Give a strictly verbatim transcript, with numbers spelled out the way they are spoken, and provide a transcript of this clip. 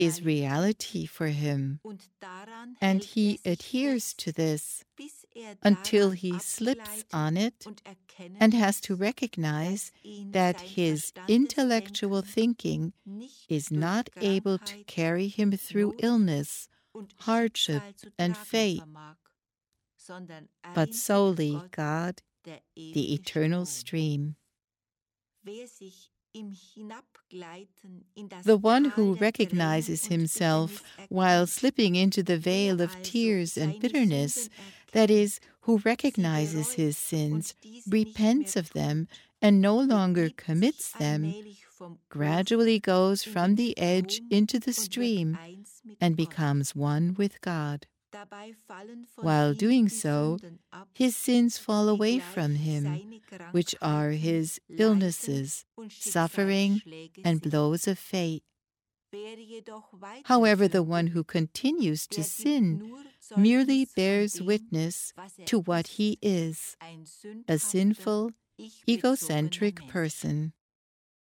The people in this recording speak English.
is reality for him, and he adheres to this until he slips on it and has to recognize that his intellectual thinking is not able to carry him through illness, hardship, and fate, but solely God, the eternal stream. The one who recognizes himself while slipping into the vale of tears and bitterness, that is, who recognizes his sins, repents of them, and no longer commits them, gradually goes from the edge into the stream and becomes one with God. While doing so, his sins fall away from him, which are his illnesses, suffering, and blows of fate. However, the one who continues to sin merely bears witness to what he is, a sinful, egocentric person.